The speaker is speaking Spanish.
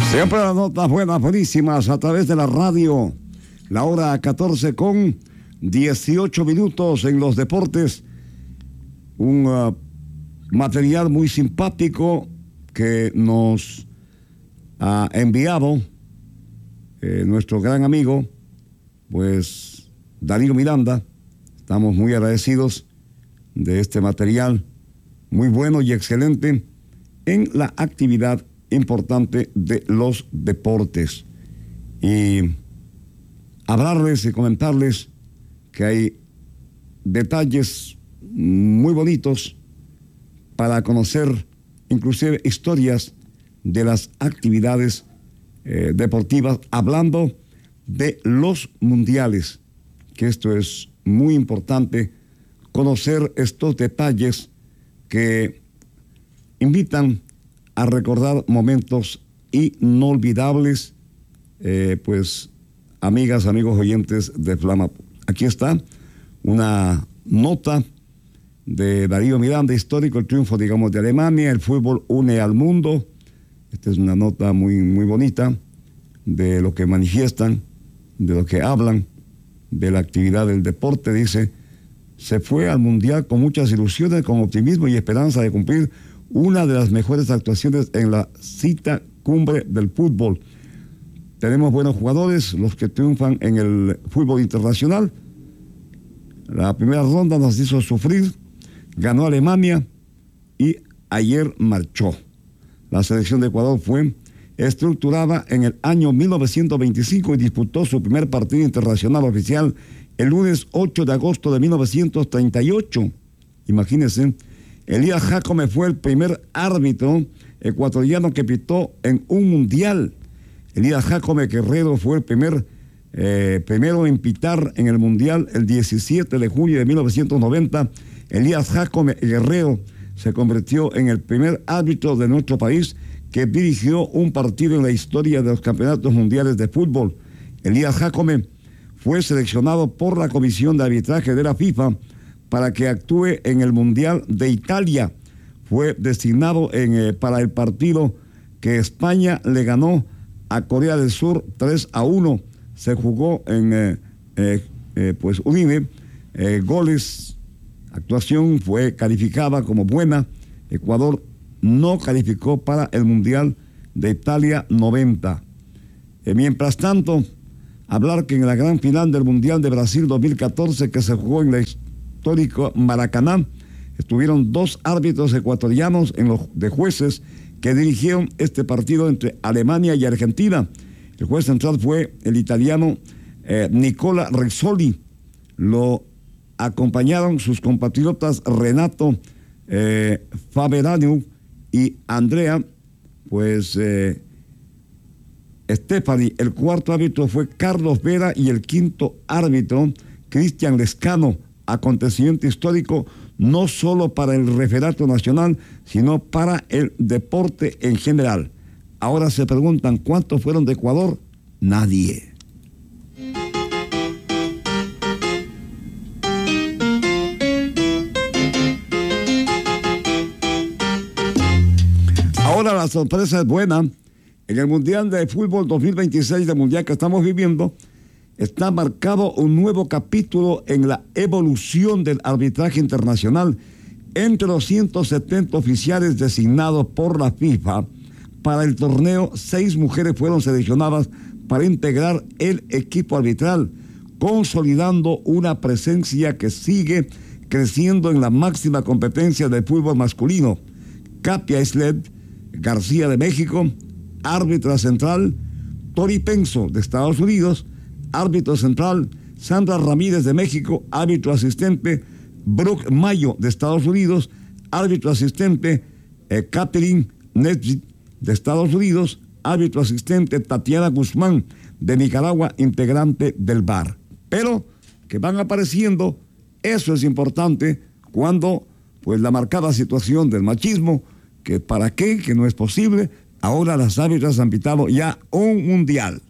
Siempre las notas buenas, buenísimas, a través de la radio. La hora 14 con 18 minutos en los deportes. Un material muy simpático que nos ha enviado nuestro gran amigo, pues, Darío Miranda. Estamos muy agradecidos de este material muy bueno y excelente en la actividad importante de los deportes. Y hablarles y comentarles que hay detalles muy bonitos para conocer, inclusive historias de las actividades deportivas, hablando de los mundiales, que esto es muy importante, conocer estos detalles que invitan a recordar momentos inolvidables, pues, amigas, amigos oyentes de Flama. Aquí está una nota de Darío Miranda, histórico, el triunfo, digamos, de Alemania, el fútbol une al mundo. Esta es una nota muy, muy bonita de lo que manifiestan, de lo que hablan, de la actividad del deporte. Dice: se fue al Mundial con muchas ilusiones, con optimismo y esperanza de cumplir una de las mejores actuaciones en la cita cumbre del fútbol. Tenemos buenos jugadores, los que triunfan en el fútbol internacional. La primera ronda nos hizo sufrir, ganó Alemania y ayer marchó. La selección de Ecuador fue estructurada en el año 1925 y disputó su primer partido internacional oficial el lunes 8 de agosto de 1938. Imagínense, Elías Jácome fue el primer árbitro ecuatoriano que pitó en un mundial. Elías Jácome Guerrero fue el primero en pitar en el mundial el 17 de junio de 1990. Elías Jácome Guerrero se convirtió en el primer árbitro de nuestro país que dirigió un partido en la historia de los campeonatos mundiales de fútbol. Elías Jácome fue seleccionado por la Comisión de Arbitraje de la FIFA para que actúe en el Mundial de Italia. Fue designado para el partido que España le ganó a Corea del Sur 3-1. Se jugó en pues Udine. Goles, actuación fue calificada como buena. Ecuador no calificó para el Mundial de Italia 90. Mientras tanto, hablar que en la gran final del Mundial de Brasil 2014, que se jugó en la histórico Maracaná, estuvieron dos árbitros ecuatorianos de jueces que dirigieron este partido entre Alemania y Argentina. El juez central fue el italiano Nicola Rizzoli. Lo acompañaron sus compatriotas Renato Faberanu y Andrea, pues, Stefani. El cuarto árbitro fue Carlos Vera y el quinto árbitro Cristian Lescano. Acontecimiento histórico no solo para el referato nacional, sino para el deporte en general. Ahora se preguntan, ¿cuántos fueron de Ecuador? Nadie. Ahora la sorpresa es buena. En el Mundial de Fútbol 2026, del Mundial que estamos viviendo, está marcado un nuevo capítulo en la evolución del arbitraje internacional. Entre los 170 oficiales designados por la FIFA para el torneo, 6 mujeres fueron seleccionadas para integrar el equipo arbitral, consolidando una presencia que sigue creciendo en la máxima competencia del fútbol masculino. Katia Sled García de México, árbitra central; Tori Penso de Estados Unidos, árbitro central; Sandra Ramírez de México, árbitro asistente; Brooke Mayo de Estados Unidos, árbitro asistente; Catherine Nesbitt de Estados Unidos, árbitro asistente; Tatiana Guzmán de Nicaragua, integrante del VAR. Pero que van apareciendo, eso es importante, cuando pues la marcada situación del machismo, que para qué, que no es posible. Ahora las árbitras han pitado ya un mundial.